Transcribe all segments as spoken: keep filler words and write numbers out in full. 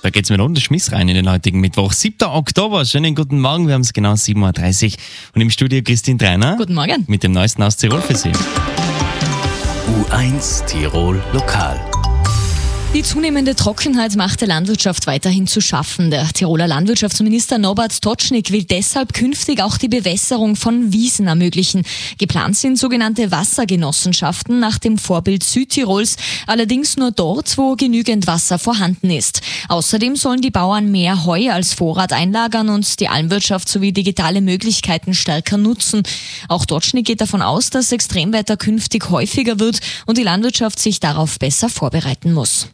Da geht's mit Runde Schmiss rein in den heutigen Mittwoch. siebter Oktober, schönen guten Morgen, wir haben es genau sieben Uhr dreißig und im Studio Christine Treiner. Guten Morgen. Mit dem Neuesten aus Tirol für Sie. U eins Tirol Lokal. Die zunehmende Trockenheit macht der Landwirtschaft weiterhin zu schaffen. Der Tiroler Landwirtschaftsminister Norbert Tocznik will deshalb künftig auch die Bewässerung von Wiesen ermöglichen. Geplant sind sogenannte Wassergenossenschaften nach dem Vorbild Südtirols, allerdings nur dort, wo genügend Wasser vorhanden ist. Außerdem sollen die Bauern mehr Heu als Vorrat einlagern und die Almwirtschaft sowie digitale Möglichkeiten stärker nutzen. Auch Tocznik geht davon aus, dass Extremwetter künftig häufiger wird und die Landwirtschaft sich darauf besser vorbereiten muss.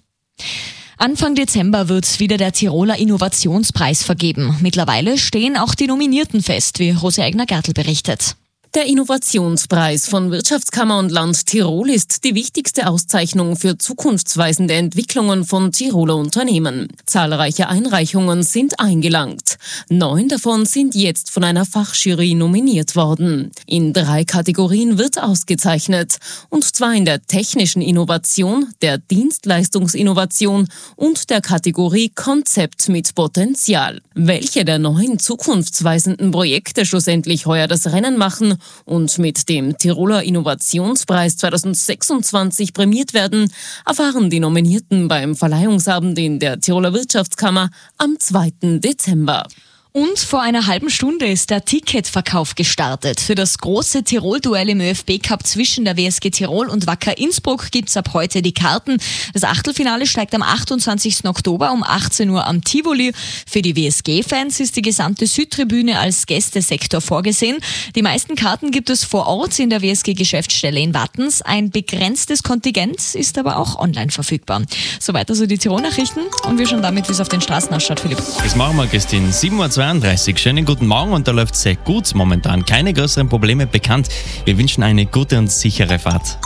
Anfang Dezember wird wieder der Tiroler Innovationspreis vergeben. Mittlerweile stehen auch die Nominierten fest, wie Rose Egner-Gertl berichtet. Der Innovationspreis von Wirtschaftskammer und Land Tirol ist die wichtigste Auszeichnung für zukunftsweisende Entwicklungen von Tiroler Unternehmen. Zahlreiche Einreichungen sind eingelangt. Neun davon sind jetzt von einer Fachjury nominiert worden. In drei Kategorien wird ausgezeichnet, und zwar in der technischen Innovation, der Dienstleistungsinnovation und der Kategorie Konzept mit Potenzial. Welche der neun zukunftsweisenden Projekte schlussendlich heuer das Rennen machen und mit dem Tiroler Innovationspreis zweitausendsechsundzwanzig prämiert werden, erfahren die Nominierten beim Verleihungsabend in der Tiroler Wirtschaftskammer am zweiten Dezember. Und vor einer halben Stunde ist der Ticketverkauf gestartet. Für das große Tirol-Duell im ÖFB-Cup zwischen der W S G Tirol und Wacker Innsbruck gibt's ab heute die Karten. Das Achtelfinale steigt am achtundzwanzigsten Oktober um achtzehn Uhr am Tivoli. Für die W S G-Fans ist die gesamte Südtribüne als Gästesektor vorgesehen. Die meisten Karten gibt es vor Ort in der W S G-Geschäftsstelle in Wattens. Ein begrenztes Kontingent ist aber auch online verfügbar. Soweit also die Tirol-Nachrichten und wir schauen damit, wie es auf den Straßen ausschaut, Philipp. Das machen wir, Christine. sieben Uhr zweiunddreißig. Schönen guten Morgen und da läuft sehr gut momentan. Keine größeren Probleme bekannt. Wir wünschen eine gute und sichere Fahrt.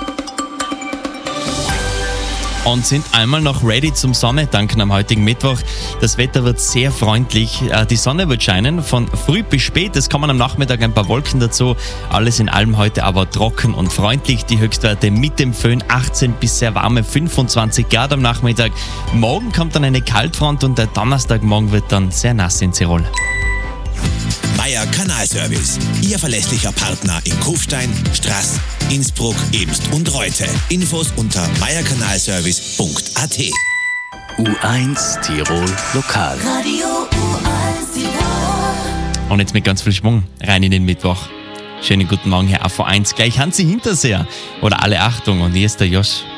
Und sind einmal noch ready zum Sonnetanken am heutigen Mittwoch. Das Wetter wird sehr freundlich. Die Sonne wird scheinen von früh bis spät. Es kommen am Nachmittag ein paar Wolken dazu. Alles in allem heute aber trocken und freundlich. Die Höchstwerte mit dem Föhn achtzehn bis sehr warme fünfundzwanzig Grad am Nachmittag. Morgen kommt dann eine Kaltfront und der Donnerstagmorgen wird dann sehr nass in Tirol. Meier Kanalservice, Ihr verlässlicher Partner in Kufstein, Straß, Innsbruck, Ebst und Reute. Infos unter meierkanalservice punkt a t. U eins Tirol Lokal. Radio U eins Tirol. Und jetzt mit ganz viel Schwung rein in den Mittwoch. Schönen guten Morgen, Herr A V eins. Gleich Hansi Hinterseher oder alle Achtung und hier ist der Josch.